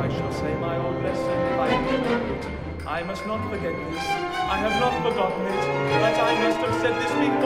I shall say my old lesson if I remember it. I must not forget this. I have not forgotten it, but I must have said this before.